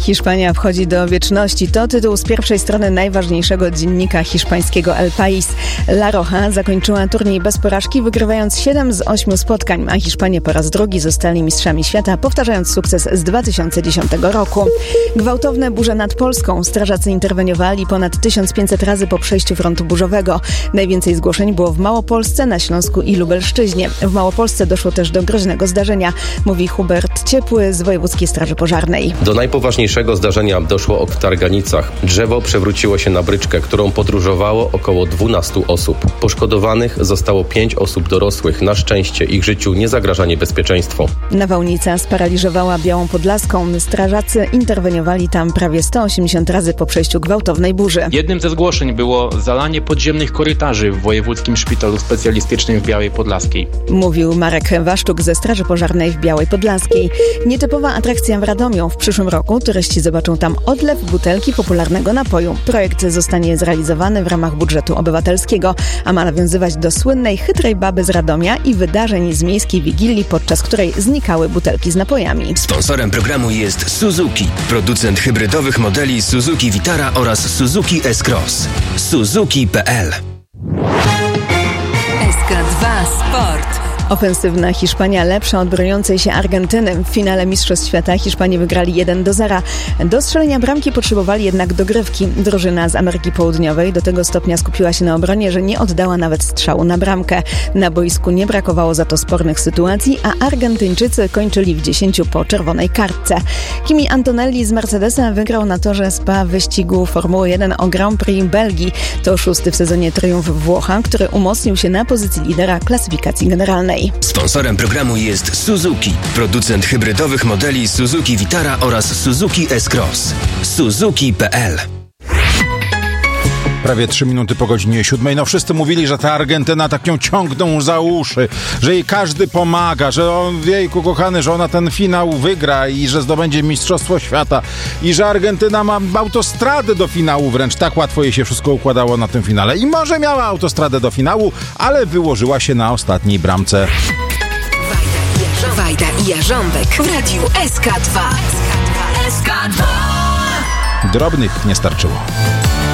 Hiszpania wchodzi do wieczności. To tytuł z pierwszej strony najważniejszego dziennika hiszpańskiego El País. La Roja zakończyła turniej bez porażki, wygrywając 7 z 8 spotkań, a Hiszpanie po raz drugi zostali mistrzami świata, powtarzając sukces z 2010 roku. Gwałtowne burze nad Polską. Strażacy interweniowali ponad 1500 razy po przejściu frontu burzowego. Najwięcej zgłoszeń było w Małopolsce, na Śląsku i Lubelszczyźnie. W Małopolsce doszło też do groźnego zdarzenia, mówi Hubert Ciepły z Wojewódzkiej Straży Pożarnej. Do najpoważniejszego zdarzenia doszło w Targanicach. Drzewo przewróciło się na bryczkę, którą podróżowało około 12 osób. Poszkodowanych zostało 5 osób dorosłych. Na szczęście ich życiu nie zagraża niebezpieczeństwo. Nawałnica sparaliżowała Białą Podlaską. Strażacy interweniowali tam prawie 180 razy po przejściu gwałtownej burzy. Jednym ze zgłoszeń było zalanie podziemnych korytarzy w Wojewódzkim Szpitalu Specjalistycznym w Białej Podlaskiej. Mówił Marek Waszczuk ze Straży Pożarnej w Białej Podlaskiej. Nietypowa atrakcja w Radomiu. W przyszłym roku turyści zobaczą tam odlew butelki popularnego napoju. Projekt zostanie zrealizowany w ramach budżetu obywatelskiego, a ma nawiązywać do słynnej chytrej baby z Radomia i wydarzeń z miejskiej wigilii, podczas której znikały butelki z napojami. Sponsorem programu jest Suzuki, producent hybrydowych modeli Suzuki Vitara oraz Suzuki S-Cross. Suzuki.pl. SK2 Sport. Ofensywna Hiszpania lepsza od broniącej się Argentyny. W finale Mistrzostw Świata Hiszpanie wygrali 1-0. Do strzelenia bramki potrzebowali jednak dogrywki. Drużyna z Ameryki Południowej do tego stopnia skupiła się na obronie, że nie oddała nawet strzału na bramkę. Na boisku nie brakowało za to spornych sytuacji, a Argentyńczycy kończyli w 10 po czerwonej kartce. Kimi Antonelli z Mercedesa wygrał na torze Spa wyścigu Formuły 1 o Grand Prix Belgii. To 6. w sezonie triumf Włocha, który umocnił się na pozycji lidera klasyfikacji generalnej. Sponsorem programu jest Suzuki, producent hybrydowych modeli Suzuki Vitara oraz Suzuki S-Cross. Suzuki.pl. Prawie 3 minuty po godzinie 7. No wszyscy mówili, że ta Argentyna tak ją ciągną za uszy, że jej każdy pomaga, że jejku kochany, że ona ten finał wygra i że zdobędzie Mistrzostwo Świata i że Argentyna ma autostradę do finału wręcz. Tak łatwo jej się wszystko układało na tym finale. I może miała autostradę do finału, ale wyłożyła się na ostatniej bramce. Wajda i Jarząbek w radiu SK2. SK2. Drobnych nie starczyło.